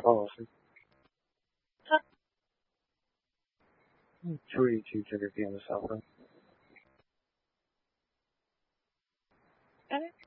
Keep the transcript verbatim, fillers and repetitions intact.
方老师。注意去这个边的上分。 哎。